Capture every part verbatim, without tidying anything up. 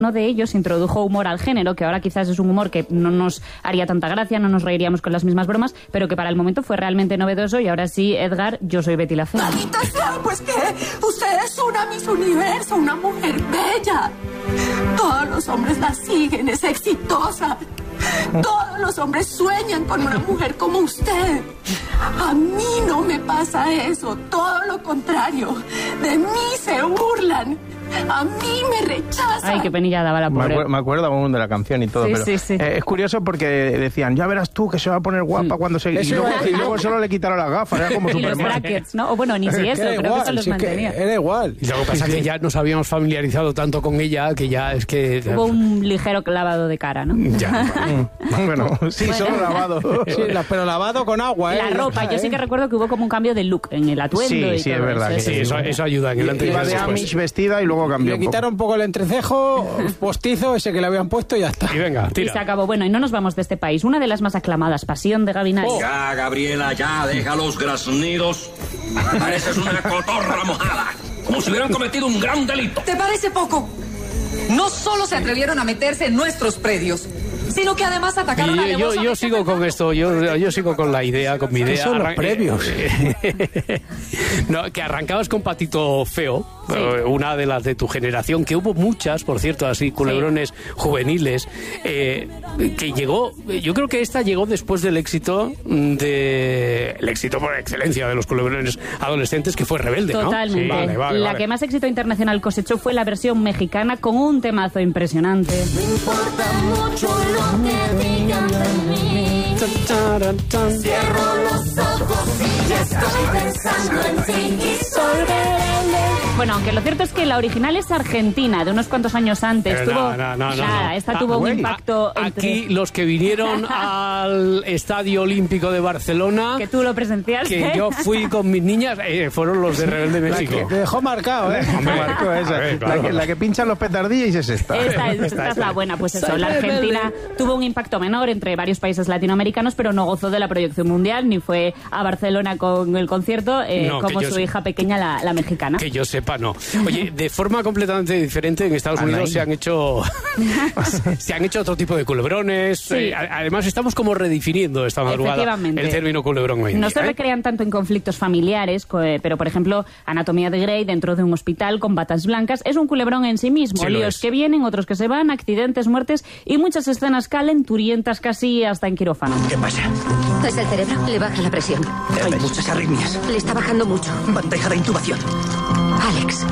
Uno de ellos introdujo humor al género, que ahora quizás es un humor que no nos haría tanta gracia, no nos reiríamos con las mismas bromas, pero que para el momento fue realmente novedoso. Y ahora sí, Edgar, yo soy Betty la Fea. ¡Maldita sea! Pues que usted es una Miss Universo, una mujer bella. Todos los hombres la siguen, es exitosa. Todos los hombres sueñan con una mujer como usted. A mí no me pasa eso, todo lo contrario. De mí se burlan. A mí me rechazan. Ay, qué penilla daba la pobre. Me, acuer me acuerdo aún de la canción y todo, sí, pero sí, sí. Eh, es curioso porque decían, ya verás tú que se va a poner guapa mm. cuando se... Y luego, y luego solo le quitaron las gafas, era como y Superman. los brackets, ¿no? O bueno, ni si eso, creo igual, que eso los si mantenía. Es que era igual. Y lo que pasa es que ya nos habíamos familiarizado tanto con ella que ya es que... Hubo un ligero lavado de cara, ¿no? Ya. Bueno, sí, bueno. solo lavado. Sí, la, pero lavado con agua, ¿eh? La ropa, yo sí que recuerdo que hubo como un cambio de look en el atuendo Sí, y sí, todo es verdad. eso. Que Sí, eso, eso ayuda en el antes y Iba de después. Amish vestida y luego cambió Le un poco. quitaron un poco el entrecejo postizo, ese que le habían puesto y ya está. Y venga, Y tira. se acabó. Bueno, y no nos vamos de este país. Una de las más aclamadas, Pasión de Gavilanes. Oh. Ya, Gabriela, ya, deja los graznidos. Pareces una cotorra mojada. Como si hubieran cometido un gran delito. ¿Te parece poco? No solo se atrevieron a meterse en nuestros predios, sino que además atacaron Y a yo, yo, yo sigo con esto, yo, yo sigo con la idea, con mi idea. ¿Qué son los Arran- previos? No, que arrancabas con Patito Feo, Sí. eh, una de las de tu generación, que hubo muchas, por cierto, así, culebrones juveniles, eh, que llegó, yo creo que esta llegó después del éxito de, el éxito por excelencia de los culebrones adolescentes, que fue Rebelde, ¿no? Totalmente. Sí, vale, vale, la vale. que más éxito internacional cosechó fue la versión mexicana con un temazo impresionante. Me importa mucho lo que digan de mí. Cierro los ojos y ya estoy pensando en ti y soy rebelde. Bueno, aunque lo cierto es que la original es argentina, de unos cuantos años antes. Pero tuvo, no, no, no, no, nada, no. esta Ah, tuvo un güey, impacto a- entre- Aquí los que vinieron al Estadio Olímpico de Barcelona, que tú lo presenciaste. que yo fui con mis niñas, eh, fueron los de Rebelde La México. que te dejó marcado, ¿eh? Me marcó esa. A ver, claro. la, que, la que pinchan los petardillos es esta. Esta es, esta es la buena, pues eso, la Argentina tuvo un impacto menor entre varios países latinoamericanos, pero no gozó de la proyección mundial, ni fue a Barcelona con el concierto, eh, No, que como yo su sé- hija pequeña, la, la mexicana. Que yo sepa, no. Oye, de forma completamente diferente, en Estados Anaí. Unidos se han hecho se han hecho otro tipo de culebrones. Sí. Eh, a- además, estamos como redefiniendo esta madrugada Efectivamente. el término culebrón hoy en No día, se ¿eh? recrean tanto en conflictos familiares, co- eh, pero por ejemplo, Anatomía de Grey dentro de un hospital con batas blancas es un culebrón en sí mismo. Sí lo Líos es. que vienen, otros que se van, accidentes, muertes y muchas escenas calenturientas casi hasta en quirófano. ¿Qué pasa? Es el cerebro, le baja la presión. Hay muchas arritmias. Le está bajando mucho. Bandeja de intubación. Alex.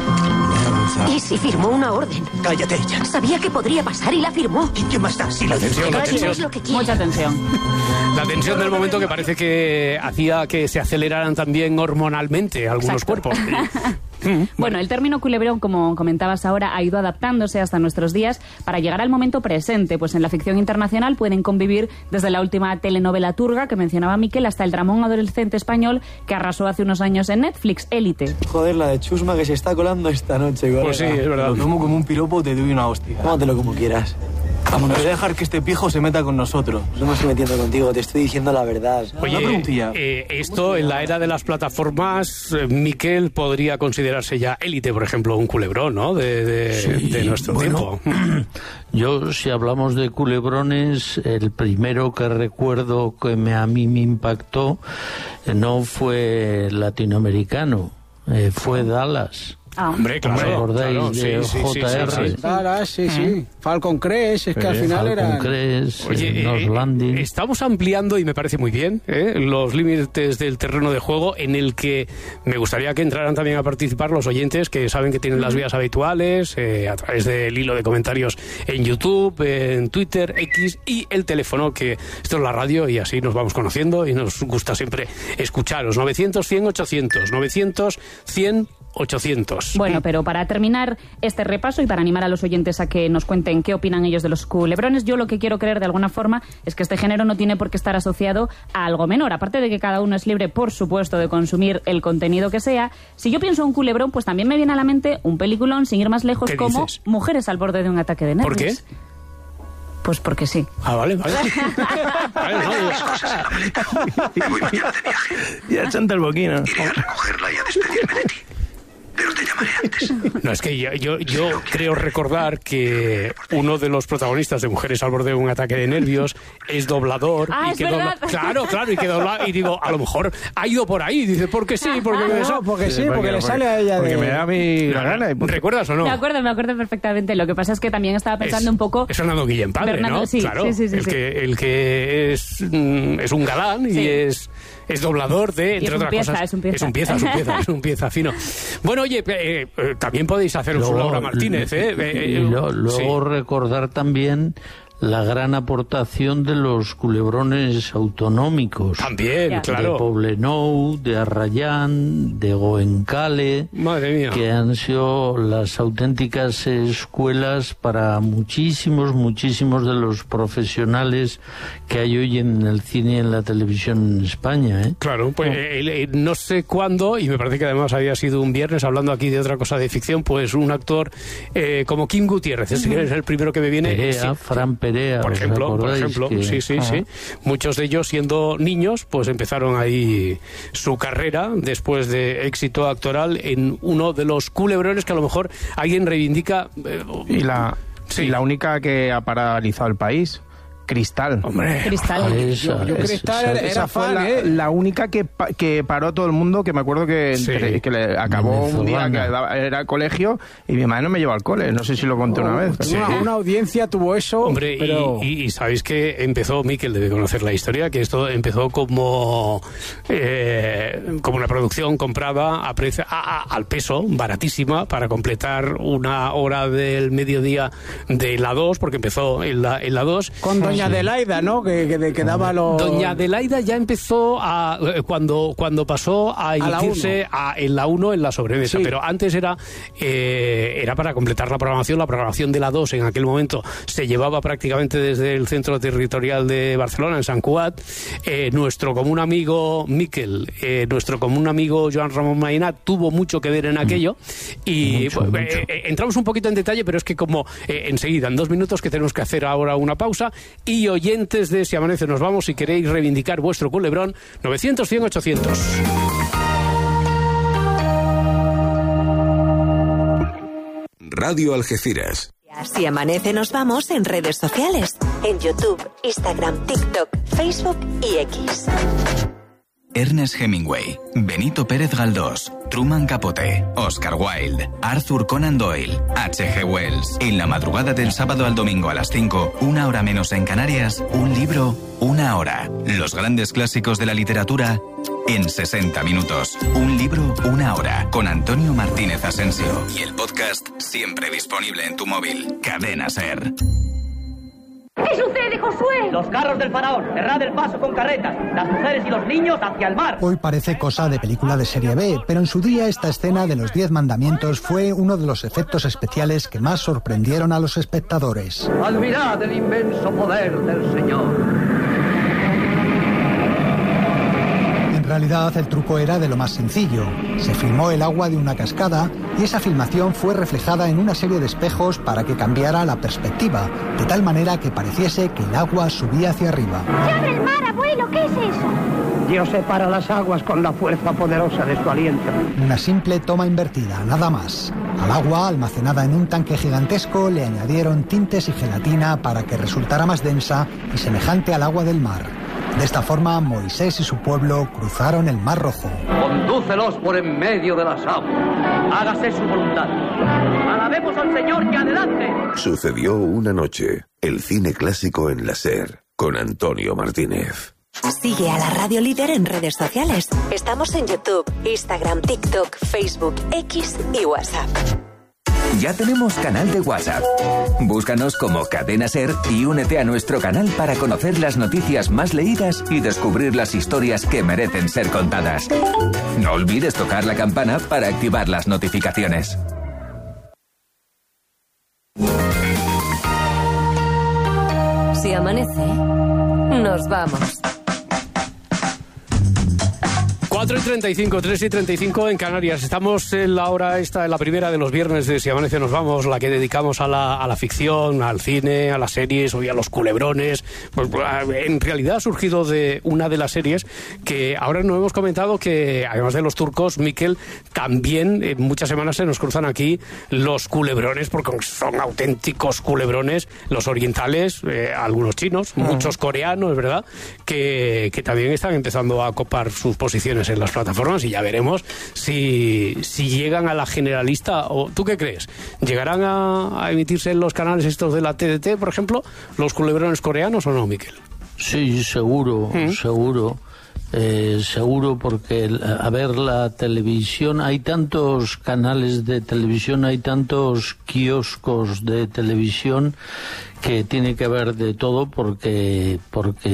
¿Y si firmó una orden? Cállate ella. Sabía que podría pasar y la firmó. ¿Y qué más da si la Atención, Eso atención. es lo que quiere. Mucha tensión. La tensión del momento que parece que hacía que se aceleraran también hormonalmente algunos Exacto. cuerpos. Bueno, el término culebrón, como comentabas ahora, ha ido adaptándose hasta nuestros días para llegar al momento presente, pues en la ficción internacional pueden convivir desde la última telenovela turga que mencionaba Miquel hasta el dramón adolescente español que arrasó hace unos años en Netflix, Élite. Joder, la de Chusma que se está colando esta noche, colega. Pues sí, es verdad. Lo tomo como un piropo, te doy una hostia. Tómatelo como quieras. Vámonos. No voy a dejar que este pijo se meta con nosotros. No me estoy metiendo contigo, te estoy diciendo la verdad. Una Oye, preguntilla. eh, esto en la era de las plataformas, eh, Miquel, podría considerarse ya Élite, por ejemplo, un culebrón, ¿no? De, de, Sí, de nuestro bueno, tiempo. Yo, si hablamos de culebrones, el primero que recuerdo que me, a mí me impactó eh, no fue latinoamericano, eh, fue Dallas. Ah. Hombre, claro. ¿Os acordáis claro, de sí, sí, sí, J R? sí, sí. Claro, sí, sí. Falcon Crest, es que al Eh, final Falcon era... Crest, Oye, eh, Nos eh, Landing. estamos ampliando, y me parece muy bien, ¿eh? los límites del terreno de juego, en el que me gustaría que entraran también a participar los oyentes que saben que tienen las vías habituales, eh, a través del hilo de comentarios en YouTube, en Twitter, X, y el teléfono, que esto es la radio y así nos vamos conociendo y nos gusta siempre escucharos. novecientos, cien, ochocientos. novecientos, cien, ochocientos. Bueno, pero para terminar este repaso y para animar a los oyentes a que nos cuenten qué opinan ellos de los culebrones, yo lo que quiero creer de alguna forma es que este género no tiene por qué estar asociado a algo menor. Aparte de que cada uno es libre, por supuesto, de consumir el contenido que sea, si yo pienso en un culebrón, pues también me viene a la mente un peliculón, sin ir más lejos, ¿Qué como dices? Mujeres al borde de un ataque de nervios. ¿Por qué? Pues porque sí. Ah, vale, vale. Vale, no, Me voy mañana de viaje. Ya chanta el boquino. Iré a recogerla y a despedirme de ti. Pero te llamaré. No, es que yo, yo, yo creo recordar que uno de los protagonistas de Mujeres al borde de un ataque de nervios es doblador. Ah, y es que verdad. dobla, claro, claro, y que dobla, y digo, a lo mejor ha ido por ahí. Dice, porque sí, porque me No, porque sí, porque le sale a ella Porque de... me da a mí la gana. y punto. ¿Recuerdas o no? Me acuerdo, me acuerdo perfectamente. Lo que pasa es que también estaba pensando es, un poco... Es Fernando Guillén padre, Bernardo, ¿no? sí, claro, sí, sí, sí, el, sí. Que, el que es, mm, es un galán Sí. y es... Es doblador de, entre es un otras pieza, cosas. es un pieza. Es un pieza, es un pieza, es un pieza fino. Bueno, oye, eh, eh, también podéis haceros Luego, un Laura Martínez, ¿eh? y eh lo- luego sí. recordar también la gran aportación de los culebrones autonómicos. También, Ya. claro. De Poblenou, de Arrayán, de Goencale, Madre mía. que han sido las auténticas escuelas para muchísimos, muchísimos de los profesionales que hay hoy en el cine y en la televisión en España, ¿eh? Claro, pues eh, eh, no sé cuándo, y me parece que además había sido un viernes, hablando aquí de otra cosa de ficción, pues un actor eh, como Kim Gutiérrez, es, es el primero que me viene. Perea, sí. Fran Perea, Por ¿os ejemplo, por acordáis ejemplo, que- sí, sí, Ah. sí. Muchos de ellos siendo niños, pues empezaron ahí su carrera después de éxito actoral en uno de los culebrones que a lo mejor alguien reivindica. eh, Y la, Sí. y la única que ha paralizado el país, Cristal. Hombre, Cristal. Esa, Yo esa- Cristal esa- era- Esa fue fan, la, ¿eh? la única que, pa- que paró a todo el mundo, que me acuerdo que, Sí. entre- que le acabó un día que Venezolana. daba- era colegio y mi madre no me llevó al cole. No sé si lo conté una vez. Sí. Una, una audiencia tuvo eso, Hombre, y- pero... y, y sabéis que empezó, Miquel debe conocer la historia, que esto empezó como eh, como una producción comprada a precio, a- a- al peso, baratísima, para completar una hora del mediodía de la dos, porque empezó en la, en la dos. Con doña Adelaida, ¿no? Que, que, que daba los... Doña Adelaida ya empezó a eh, cuando cuando pasó a la emitirse a- en la uno en la sobremesa, Sí. pero antes era eh, era para completar la programación. La programación de la dos en aquel momento se llevaba prácticamente desde el centro territorial de Barcelona, en Sant Cugat. Eh, nuestro común amigo Miquel, eh, nuestro común amigo Joan Ramón Maina tuvo mucho que ver en aquello y Mucho, bueno, mucho. eh, eh, entramos un poquito en detalle, pero es que como eh, enseguida, en dos minutos, que tenemos que hacer ahora una pausa, y oyentes de Si Amanece Nos Vamos, si queréis reivindicar vuestro culebrón, novecientos, cien, ochocientos. Radio Algeciras. Si Amanece Nos Vamos en redes sociales, en YouTube, Instagram, TikTok, Facebook y X. Ernest Hemingway, Benito Pérez Galdós, Truman Capote, Oscar Wilde, Arthur Conan Doyle, H G Wells. En la madrugada del sábado al domingo a las cinco, una hora menos en Canarias, un libro, una hora. Los grandes clásicos de la literatura en sesenta minutos. Un libro, una hora. Con Antonio Martínez Asensio. Y el podcast siempre disponible en tu móvil. Cadena Ser. ¿Qué sucede, Josué? Los carros del faraón, cerrad el paso con carretas, las mujeres y los niños hacia el mar. Hoy parece cosa de película de serie B, pero en su día esta escena de los Diez Mandamientos fue uno de los efectos especiales que más sorprendieron a los espectadores. Admirad el inmenso poder del Señor. En realidad el truco era de lo más sencillo. Se filmó el agua de una cascada y esa filmación fue reflejada en una serie de espejos para que cambiara la perspectiva, de tal manera que pareciese que el agua subía hacia arriba. ¡Se abre el mar, abuelo! ¿Qué es eso? Dios separa las aguas con la fuerza poderosa de su aliento. Una simple toma invertida, nada más. Al agua, almacenada en un tanque gigantesco, le añadieron tintes y gelatina para que resultara más densa y semejante al agua del mar. De esta forma, Moisés y su pueblo cruzaron el Mar Rojo. Condúcelos por en medio de las aguas. Hágase su voluntad. Alabemos al Señor y adelante. Sucedió una noche. El cine clásico en la SER. Con Antonio Martínez. Sigue a la Radio Líder en redes sociales. Estamos en YouTube, Instagram, TikTok, Facebook, X y WhatsApp. Ya tenemos canal de WhatsApp. Búscanos como Cadena Ser y únete a nuestro canal para conocer las noticias más leídas y descubrir las historias que merecen ser contadas. No olvides tocar la campana para activar las notificaciones. Si amanece, nos vamos. cuatro y treinta y cinco, tres y treinta y cinco en Canarias. Estamos en la hora esta, en la primera de los viernes de Si Amanece Nos Vamos, la que dedicamos a la, a la ficción, al cine, a las series, hoy a los culebrones. Pues en realidad ha surgido de una de las series que ahora nos hemos comentado que, además de los turcos, Miquel, también en muchas semanas se nos cruzan aquí los culebrones, porque son auténticos culebrones, los orientales, eh, algunos chinos, uh-huh. muchos coreanos, ¿verdad?, que, que también están empezando a copar sus posiciones en las plataformas, y ya veremos si, si llegan a la generalista. O ¿tú qué crees? ¿Llegarán a, a emitirse en los canales estos de la T D T, por ejemplo, los culebrones coreanos o no, Miquel? Sí, seguro, ¿Mm? seguro. Eh, seguro, porque a ver, la televisión, hay tantos canales de televisión, hay tantos kioscos de televisión, que tiene que haber de todo, porque porque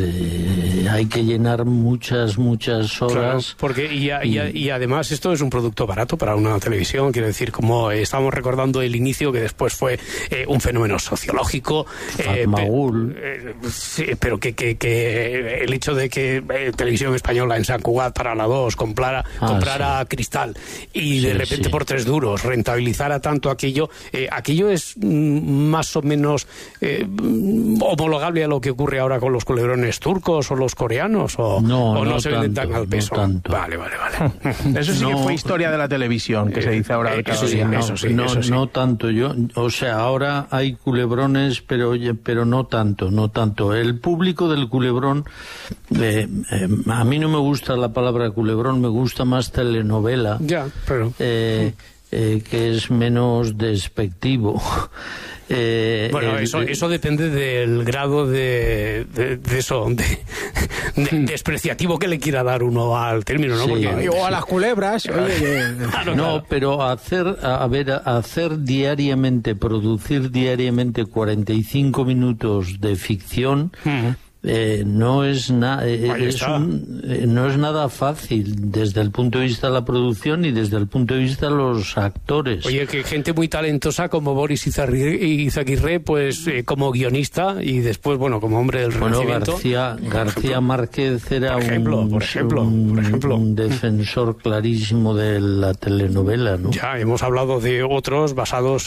eh, hay que llenar muchas muchas horas. Claro, porque y, a, y, a, y además esto es un producto barato para una televisión, quiero decir, como estamos recordando el inicio, que después fue eh, un fenómeno sociológico, eh, pe, eh, sí, pero que, que, que el hecho de que eh, Televisión Española en San Cugat para la dos comprara, ah, comprara sí. Cristal y sí, de repente sí. por tres duros rentabilizara tanto aquello, eh, aquello es mm, más o menos Eh, homologable a lo que ocurre ahora con los culebrones turcos o los coreanos, o no, o no, no se venden tanto, tan al peso. No tanto. Vale, vale, vale. Eso sí no, que fue historia de la televisión, que eh, se dice ahora. Eh, eso, sí, no, eso sí, no, eso sí. No tanto. Yo, o sea, ahora hay culebrones, pero pero no tanto, no tanto. El público del culebrón, eh, eh, a mí no me gusta la palabra culebrón, me gusta más telenovela. Ya, pero... Eh, eh, que es menos despectivo. Eh, bueno, el, eso, eso depende del grado de, de, de eso, de, de despreciativo que le quiera dar uno al término, ¿no? Sí, porque, o a las culebras. Oye, claro, no, claro. Pero hacer, a ver, hacer diariamente, producir diariamente cuarenta y cinco minutos de ficción. Uh-huh. Eh, no es nada eh, es un, eh, no es nada fácil desde el punto de vista de la producción y desde el punto de vista de los actores. Oye, que gente muy talentosa como Boris Izaguirre, pues eh, como guionista y después, bueno, como hombre del bueno, Renacimiento. García, García Márquez era por ejemplo, un, por ejemplo, un, por ejemplo. un defensor clarísimo de la telenovela, ¿no? Ya hemos hablado de otros basados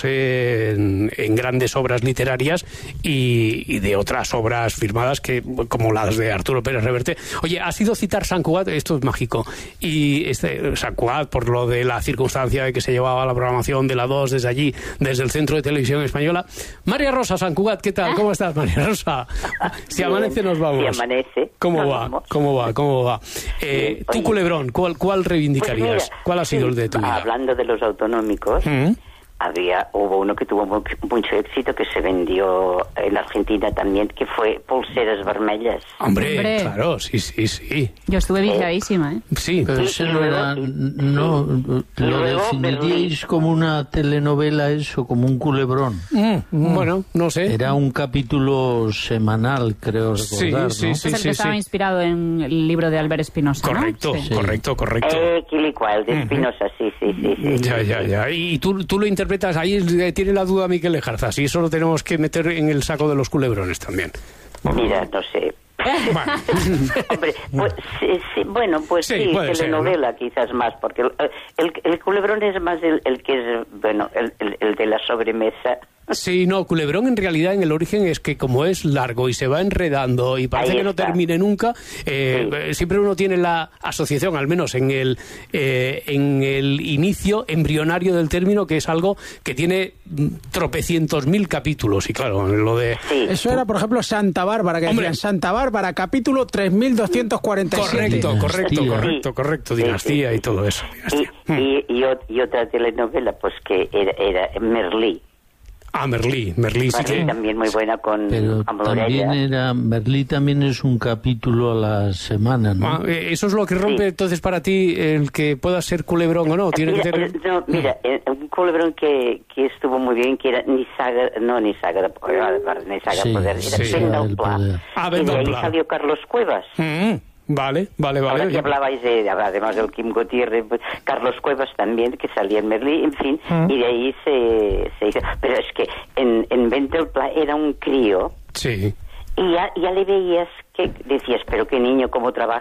en, en grandes obras literarias y, y de otras obras firmadas que como las de Arturo Pérez Reverte. Oye, ha sido citar Sant Cugat, esto es mágico, y este Sant Cugat, por lo de la circunstancia de que se llevaba la programación de la dos desde allí, desde el Centro de Televisión Española. María Rosa, Sant Cugat, ¿qué tal? ¿Cómo estás, María Rosa? Si amanece nos vamos. Si amanece. ¿Cómo va? Vamos. ¿Cómo va? ¿Cómo va? Eh, tu culebrón, ¿cuál, cuál reivindicarías? Pues mira, ¿Cuál ha sido sí, el de tu vida? Hablando de los autonómicos, ¿Mm? Había, hubo uno que tuvo mucho éxito, que se vendió en Argentina también, que fue Pulseras Vermellas. Hombre, Hombre. claro, sí, sí, sí. Yo estuve viciadísima, ¿eh? Sí. Pero ese no era, no, lo definiríais como una telenovela eso, como un culebrón. Mm, mm. Bueno, no sé. Era un capítulo semanal, creo recordar, sí, sí, ¿no? sí, es el sí, que sí, estaba sí. inspirado en el libro de Albert Espinosa, ¿no? Correcto, Sí. correcto, correcto. Eh, Quilicual, de Espinosa, sí, sí, sí, sí. Ya, ya, ya. Y tú, tú lo interpretas, ahí tiene la duda Miquel Lejarza, si eso lo tenemos que meter en el saco de los culebrones también. Mira, no sé. Bueno, Hombre, pues, sí, sí, bueno, pues sí, Sí, puede ser, telenovela quizás más, porque el, el, el culebrón es más el, el que es, bueno, el, el, el de la sobremesa. Sí, no, culebrón en realidad en el origen es que como es largo y se va enredando y parece Ahí que no está. termine nunca, eh, Sí. siempre uno tiene la asociación, al menos en el eh, en el inicio embrionario del término, que es algo que tiene mm, tropecientos mil capítulos. Y claro, lo de... Sí. Eso era, por ejemplo, Santa Bárbara, que Hombre. decían Santa Bárbara, capítulo tres mil doscientos cuarenta y siete. Correcto, correcto, Dinastía. correcto, correcto, Sí, dinastía sí, sí. y todo eso. Y, dinastía. Mm. y, y, ot- y otra telenovela, pues que era, era Merlí. Ah, Merlí, Merlí sí Merlí que... también muy buena con Pero también Amorella. era, Merlí también es un capítulo a la semana, ¿no? Ah, eh, eso es lo que rompe Sí. entonces para ti el que pueda ser culebrón o no. Tiene Mira, que tener... eh, no, mira, eh, un culebrón que, que estuvo muy bien, que era Nisaga, no Nisaga de Poder, Nisaga Sí, Poder, era sí, Venda el el Pla. Poder. Ah, Y Venda de el ahí Pla. salió Carlos Cuevas. Mm, vale, vale, vale. Ahora que hablabais de, además del Kim Gutiérrez, pues, Carlos Cuevas también, que salía en Merlí, en fin, Mm. y de ahí se, se hizo. Pero es que en, en Venta el Pla era un crío, Sí. y ya, ya le veías que decías, pero qué niño, cómo trabaja.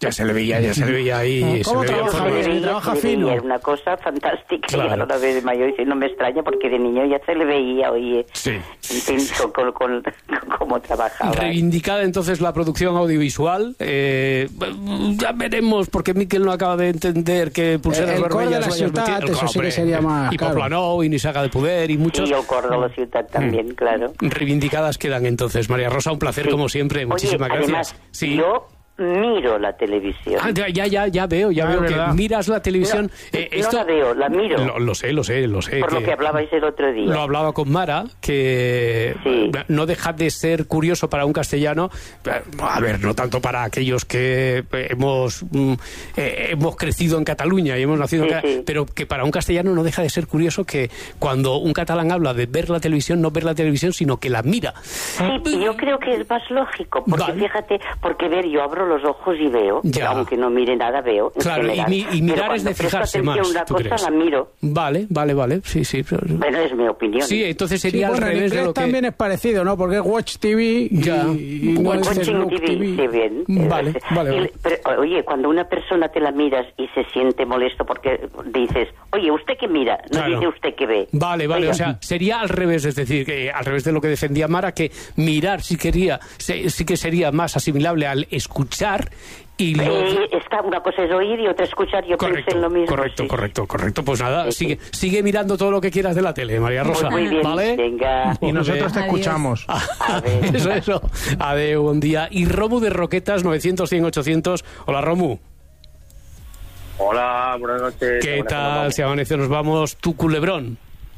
Ya se le veía, ya se le veía ahí. ¿Cómo se le trabaja? veía Se veía, trabaja se le veía, fino. era una cosa fantástica. Claro. Y ahora de mayor dice, no me extraña porque de niño ya se le veía, oye, Sí. intenso con, con, con cómo trabajaba. Reivindicada entonces la producción audiovisual. Eh, ya veremos, porque Miquel no acaba de entender que Pulseras El cor de Vermelles la vayas ciutat, metiendo- eso sí que Hombre, sería más Y caro. Poplanou, y Nissaga de Poder, y muchos. Y el cor de la ciudad también, claro. Reivindicadas quedan entonces. María Rosa, un placer Sí. como siempre. Muchísimas Oye, gracias. además, Sí. yo miro la televisión. Ah, ya, ya, ya, ya veo, ya Ah, veo es que verdad. miras la televisión. No, Eh, no esto, la veo, la miro. Lo, lo sé, lo sé, lo sé. Por lo que hablabais el otro día. Lo hablaba con Mara, que Sí. no deja de ser curioso para un castellano, a ver, no tanto para aquellos que hemos mm, eh, hemos crecido en Cataluña y hemos nacido Sí, en Ca- sí. pero que para un castellano no deja de ser curioso que cuando un catalán habla de ver la televisión, no ver la televisión, sino que la mira. Sí, yo creo que es más lógico, porque Vale. fíjate, porque ver, yo abro los ojos y veo, Ya. aunque no mire nada, veo. en Claro, y, general. mi- y Pero mirar cuando es de presto fijarse atención más. a una ¿tú cosa, crees? la miro. Vale, vale, vale, sí, sí. pero- Bueno, es mi opinión. Sí, entonces Sí, sería bueno, al en revés de inglés lo que... también es parecido, ¿no? Porque es Watch T V y, Ya. y no Watch- es Watching Look T V, T V. sí, bien. Vale, Eh, vale, y- vale. pero, oye, cuando una persona te la miras y se siente molesto porque dices, oye, ¿usted qué mira? No Claro. dice usted qué ve. Vale, vale, Oiga, o sea, sería al revés, es decir, que al revés de lo que defendía Mara, que mirar sí, quería, sí, sí que sería más asimilable al escuchar y lo... eh, está, una cosa es oír y otra escuchar, yo pensé Correcto, en lo mismo. correcto, sí. correcto, correcto. Pues nada, Sí, sí. sigue, sigue mirando todo lo que quieras de la tele, María Rosa. Pues muy bien, ¿Vale? venga. Y nosotros te Adiós. escuchamos. A ver. Eso, eso. Adeu, buen día. Y Romu de Roquetas, novecientos, cien, ochocientos. Hola, Romu. Hola, buenas noches. ¿Qué Buenas tal? noches. Si amanece nos vamos, tu culebrón.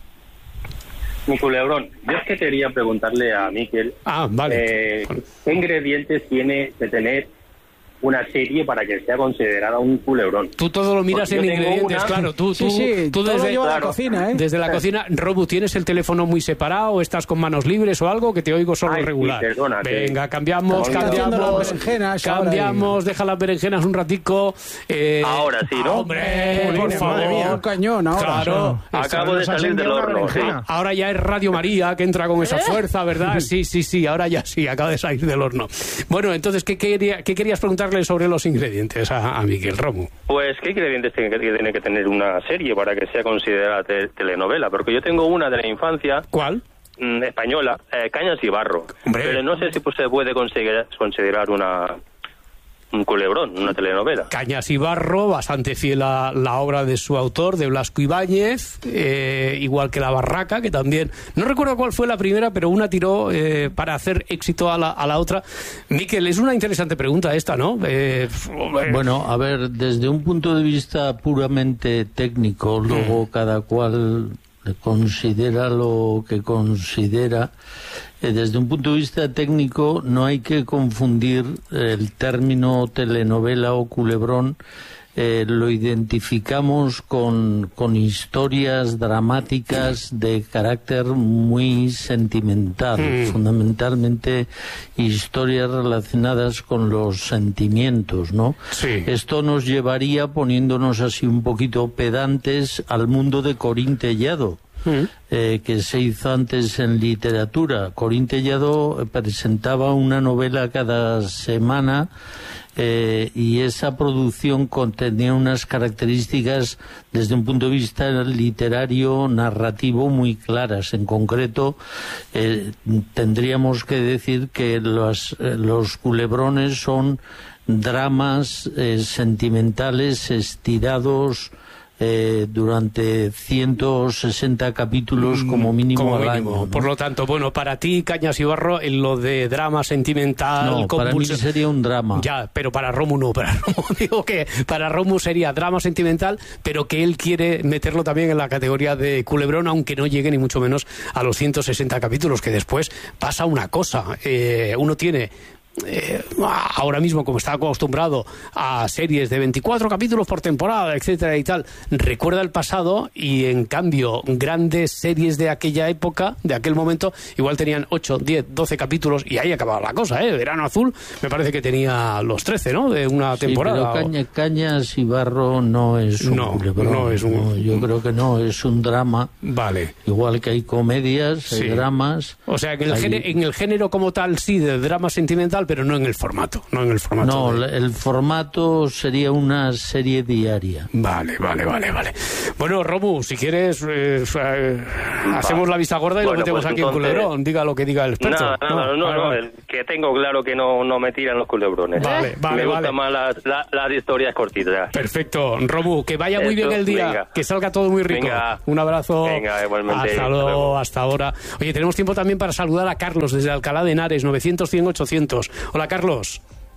Mi culebrón. Yo es que quería preguntarle a Miquel Ah, vale. eh, qué ingredientes tiene que tener una serie para que sea considerada un culebrón. Tú todo lo miras Porque en yo tengo ingredientes, una- claro. Tú, Sí, tú, sí, tú todo desde, lleva a la claro. cocina, ¿eh? desde la cocina. Robu, ¿tienes el teléfono muy separado? ¿Estás con manos libres o algo? Que te oigo solo Ay, sí, regular. perdona, que- Venga, cambiamos, Está haciendo las cambiamos. berenjenas ahora Cambiamos, deja las berenjenas un ratico. eh, Ahora sí, ¿no? Hombre, por Jolines, favor. madre mía. Un cañón ahora. Claro. Acabo de Nos ha salir del encendido una horno. sí. berenjena. Ahora ya es Radio María que entra con esa fuerza, ¿verdad? Sí, sí, sí, ahora ya sí, acaba de salir del horno. Bueno, entonces, ¿qué, quería, qué querías preguntarle sobre los ingredientes a, a Miguel Romu? Pues, ¿qué ingredientes tiene que, tiene que tener una serie para que sea considerada te- telenovela? Porque yo tengo una de la infancia. ¿Cuál? mm, española, eh, Cañas y Barro. Hombre. Pero no sé si pues, se puede considerar, considerar una un culebrón, una telenovela. Cañas y Barro, bastante fiel a la obra de su autor, de Blasco Ibáñez, eh, igual que La Barraca, que también, no recuerdo cuál fue la primera, pero una tiró eh, para hacer éxito a la, a la otra. Miquel, es una interesante pregunta esta, ¿no? Eh, Bueno, a ver, desde un punto de vista puramente técnico, luego cada cual considera lo que considera. Eh, desde un punto de vista técnico no hay que confundir el término telenovela o culebrón. Eh, lo identificamos con, con historias dramáticas de carácter muy sentimental, Mm. fundamentalmente historias relacionadas con los sentimientos, ¿no? Sí. Esto nos llevaría, poniéndonos así un poquito pedantes, al mundo de Corín Tellado. Eh, que se hizo antes en literatura. Corín Tellado eh, presentaba una novela cada semana eh, y esa producción contenía unas características desde un punto de vista literario, narrativo muy claras. En concreto, eh, tendríamos que decir que los, eh, los culebrones son dramas eh, sentimentales estirados Eh, durante ciento sesenta capítulos como mínimo como al mínimo. año, ¿no? Por lo tanto, bueno, para ti, Cañas y Barro, en lo de drama sentimental... No, para mí convulsión- sería un drama. Ya, pero para Romu no, para Romu digo que para Romu sería drama sentimental, pero que él quiere meterlo también en la categoría de culebrón, aunque no llegue ni mucho menos a los ciento sesenta capítulos, que después pasa una cosa, eh, uno tiene... Eh, ahora mismo, como está acostumbrado a series de veinticuatro capítulos por temporada, etcétera y tal, recuerda el pasado y en cambio grandes series de aquella época, de aquel momento, igual tenían ocho, diez, doce capítulos y ahí acababa la cosa, ¿eh? Verano Azul me parece que tenía los trece, ¿no? De una Sí, temporada. pero Caña- Cañas y Barro no es un No, culebrón, no es un- no, yo creo que no, es un drama. Vale. Igual que hay comedias, Sí. hay dramas. O sea, que en el, hay- género, en el género como tal, sí, de drama sentimental, semanal, pero no en el formato. No, en el formato no de... el formato sería una serie diaria. Vale, vale, vale, vale. Bueno, Romu, si quieres, eh, eh, hacemos la vista gorda y bueno, lo metemos pues aquí entonces... en Culebrón. Diga lo que diga el experto. No, no, no, no, no, no el que tengo claro que no, no me tiran los culebrones. Vale, vale, me vale. gustan más las, las, las historias cortitas. Perfecto. Romu, que vaya muy Esto, bien el día, venga. que salga todo muy rico. Venga. Un abrazo. Venga, igualmente. Hasta luego, hasta ahora. Oye, tenemos tiempo también para saludar a Carlos desde Alcalá de Henares, novecientos, cien, ochocientos. Hola, Carlos.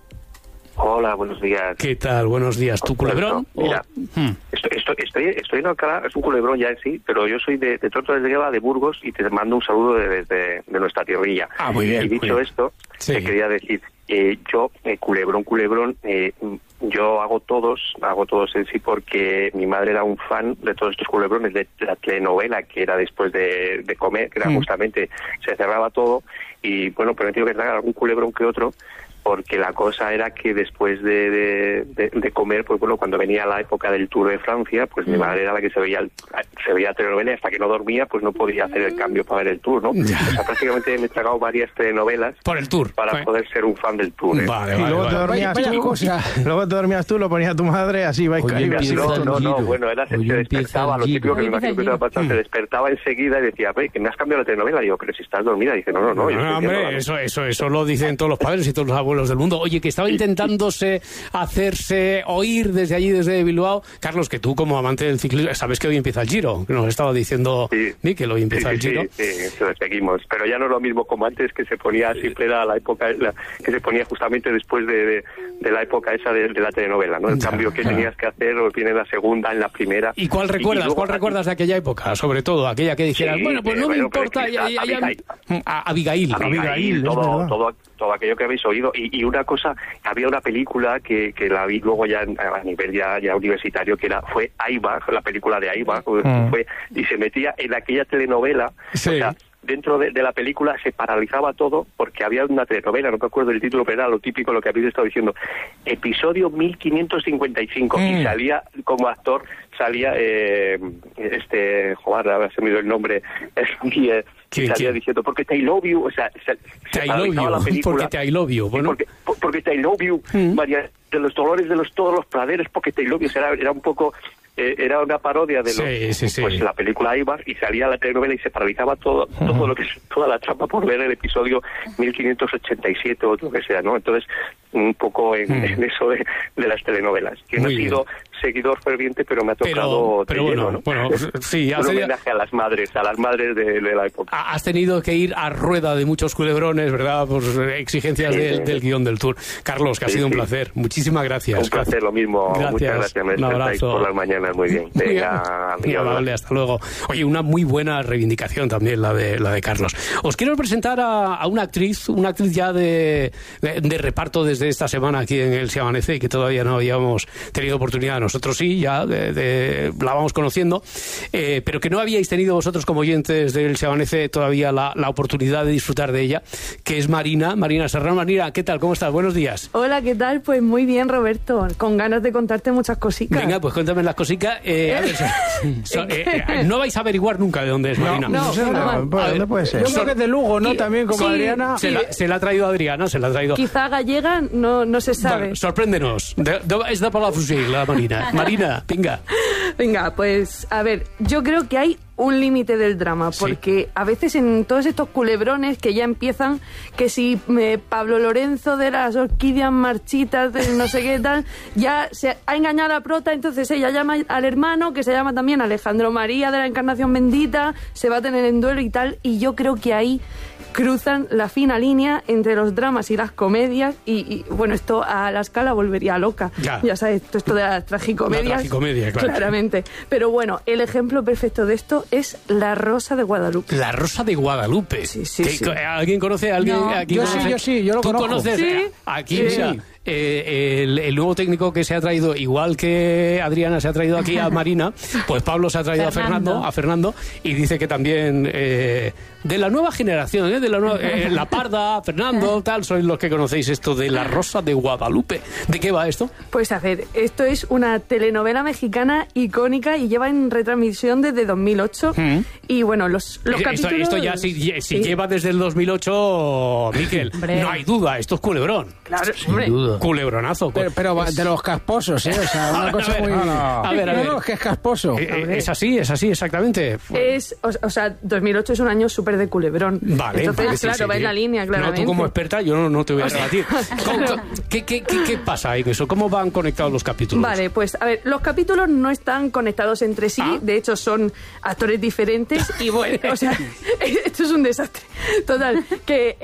Hola, buenos días. ¿Qué tal? Buenos días. ¿Tu culebrón? Mira, oh. estoy, estoy, estoy, estoy en Alcalá, es un culebrón ya en sí, pero yo soy de, de Torto de Gueva, de Burgos, y te mando un saludo desde de, de nuestra tierrilla. Ah, muy bien. Y dicho bien. esto, sí. te quería decir, eh, yo, eh, culebrón, culebrón, eh, yo hago todos, hago todos en sí porque mi madre era un fan de todos estos culebrones, de la telenovela que era después de, de comer, que era mm. justamente, se cerraba todo, y bueno, pues me tengo que tragar algún culebrón que otro, porque la cosa era que después de, de, de, de comer, pues bueno, cuando venía la época del Tour de Francia, pues mm. mi madre era la que se veía se veía telenovela, hasta que no dormía, pues no podía hacer el cambio para ver el Tour, ¿no? Ya. O sea, prácticamente me he tragado varias telenovelas por el Tour para ¿eh? poder ser un fan del Tour, ¿eh? Vale, y vale, luego vale. te dormías vaya, tú, vaya luego te dormías tú, lo ponía tu madre, así va y caía. No, no, no, bueno, era se, se despertaba, lo típico que me imagino que te va a pasar, se despertaba enseguida y decía, ve, que me has cambiado la telenovela, y digo, pero si estás dormida, y dice, no, no, no. no, no hombre, eso, eso, eso lo dicen todos los padres y todos los abuelos del mundo. Oye, que estaba intentándose hacerse oír desde allí, desde Bilbao. Carlos, que tú como amante del ciclismo, sabes que hoy empieza el Giro, que nos estaba diciendo sí. Miquel, hoy empieza sí, el Giro. Sí, sí, sí, seguimos, pero ya no es lo mismo como antes, que se ponía, siempre era la época, la, que se ponía justamente después de, de, de la época esa de, de la telenovela, ¿no? El ya, cambio que ya. tenías que hacer, o viene en la segunda, en la primera. ¿Y cuál recuerdas? Y, y ¿Cuál recuerdas de aquella época? Sobre todo, aquella que dijeras, sí, bueno, pues no eh, me bueno, importa, ya, ya, ya, Abigail. A, Abigail. Abigail, Abigail todo, todo, todo aquello que habéis oído. Y, y una cosa, había una película que, que la vi luego ya a nivel ya, ya universitario, que era fue Aiba, la película de Aiba, mm. fue, y se metía en aquella telenovela, sí. o sea, dentro de, de la película se paralizaba todo porque había una telenovela, no me acuerdo del título, pero era lo típico, lo que habéis estado diciendo, episodio mil quinientos cincuenta y cinco, mm. y salía como actor, salía eh, este, joder, ahora se me dio el nombre, y, eh, y salía diciendo, porque te I love you, o sea, se, se te I love you, la película, porque te I love you, bueno. Porque, porque te I love you, mm. María, de los dolores de los todos los praderos, porque te I love you, o sea, era, era un poco... Eh, era una parodia de los, sí, sí, sí. pues la película Aibar, y salía la telenovela y se paralizaba todo, uh-huh. todo lo que es toda la trama por ver el episodio mil quinientos ochenta y siete o otro que sea, ¿no? Entonces, un poco en, uh-huh. en eso de, de las telenovelas, que no he sido seguidor ferviente, pero me ha tocado pero, pero lleno, bueno, ¿no? bueno, sí, un homenaje a las madres, a las madres de, de la época. Has tenido que ir a rueda de muchos culebrones, ¿verdad? Por exigencias sí, del, sí. del guión del Tour. Carlos, que ha sí, sido un sí. placer. Muchísimas gracias. Un placer, lo mismo. Gracias. Muchas gracias. Me un abrazo. por las mañanas, muy bien. Venga, muy amable, hasta luego. Oye, una muy buena reivindicación también la de la de Carlos. Os quiero presentar a, a una actriz, una actriz ya de, de, de reparto desde esta semana aquí en El Se Amanece, y que todavía no habíamos tenido oportunidad. Nosotros sí, ya de, de, la vamos conociendo, eh, pero que no habíais tenido vosotros como oyentes del Se Amanece todavía la, la oportunidad de disfrutar de ella, que es Marina, Marina Serrano. Marina, ¿qué tal? ¿Cómo estás? Buenos días. Hola, ¿qué tal? Pues muy bien, Roberto, con ganas de contarte muchas cositas. Venga, pues cuéntame las cositas. Eh, a ver, so, so, eh, eh, no vais a averiguar nunca de dónde es Marina. No, no, no, no. ¿Por dónde puede ser? Yo creo que es de Lugo, ¿no? Y, También como sí, Adriana. Se, la, se la ha traído Adriana, se la ha traído. Quizá gallega, no, no se sabe. Bueno, sorpréndenos. De, de, es de Palafrugell, la Marina. Marina, venga. Venga, pues, a ver, yo creo que hay un límite del drama, porque sí. a veces en todos estos culebrones que ya empiezan, que si eh, Pablo Lorenzo de las orquídeas marchitas, de no sé qué tal, ya se ha engañado a la prota, entonces ella llama al hermano, que se llama también Alejandro María de la Encarnación Bendita, se va a tener en duelo y tal, y yo creo que ahí cruzan la fina línea entre los dramas y las comedias, y, y bueno, esto a la escala volvería loca. Ya, ya sabes, esto, esto de las tragicomedias. La tragicomedia, claro. Claramente. Pero bueno, el ejemplo perfecto de esto es La Rosa de Guadalupe. La Rosa de Guadalupe. Sí, sí, sí. ¿Alguien conoce a alguien? No, aquí yo conoce? sí, yo sí, yo lo ¿Tú conozco. conoces? ¿Sí? Aquí, Sí. mira, eh, el, el nuevo técnico que se ha traído, igual que Adriana se ha traído aquí a Marina, pues Pablo se ha traído Fernando. a Fernando, a Fernando, y dice que también eh, de la nueva generación, ¿eh? de la, nueva, eh, la Parda, Fernando, tal, sois los que conocéis esto de La Rosa de Guadalupe. ¿De qué va esto? Pues a ver, esto es una telenovela mexicana icónica y lleva en retransmisión desde dos mil ocho. Mm. Y bueno, los, los esto, capítulos... Esto ya, si, si sí. lleva desde el dos mil ocho, Miquel, no hay duda, esto es culebrón. Claro, sin hombre. duda. Culebronazo. Pero, pero es... de los casposos, ¿eh? O sea, una cosa a ver, muy... No, no, a ver, a ver. No, no, es que es casposo. Eh, es así, es así, exactamente. Es, o, o sea, dos mil ocho es un año súper de culebrón. Vale. Entonces, vale, claro, sí, sí, va sí. en la línea, claramente. No, tú como experta, yo no, no te voy a rebatir. ¿Qué, qué, qué, ¿Qué pasa en eso? ¿Cómo van conectados los capítulos? Vale, pues a ver, los capítulos no están conectados entre sí, ¿Ah? De hecho son actores diferentes y bueno, o sea, esto es un desastre. Total, que